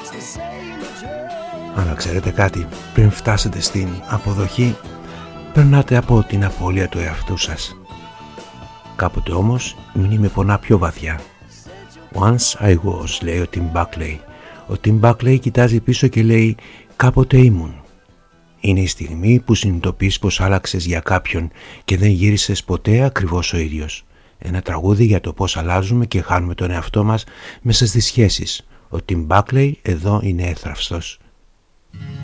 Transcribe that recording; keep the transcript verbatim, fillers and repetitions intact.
Αλλά ξέρετε κάτι, πριν φτάσετε στην αποδοχή, περνάτε από την απώλεια του εαυτού σας. Κάποτε όμως η μνήμη πονά πιο βαθιά. Once I was, λέει ο Tim Buckley. Ο Tim Buckley κοιτάζει πίσω και λέει, κάποτε ήμουν. Είναι η στιγμή που συνειδητοποιείς πως άλλαξες για κάποιον και δεν γύρισες ποτέ ακριβώς ο ίδιος. Ένα τραγούδι για το πως αλλάζουμε και χάνουμε τον εαυτό μας μέσα στις σχέσεις. Ο Tim Buckley εδώ είναι έθραυστος.